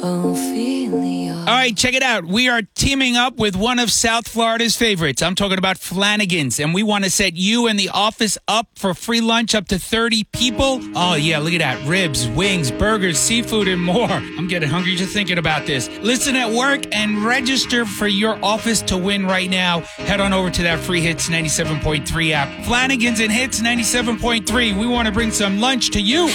Ophelia. All right, check it out. We are teaming up with one of South Florida's favorites. I'm talking about Flanagan's, and we want to set you and the office up for free lunch up to 30 people. Oh, yeah, look at that. Ribs, wings, burgers, seafood, and more. I'm getting hungry just thinking about this. Listen at work and register for your office to win right now. Head on over to that free Hits 97.3 app. Flanagan's and Hits 97.3. We want to bring some lunch to you.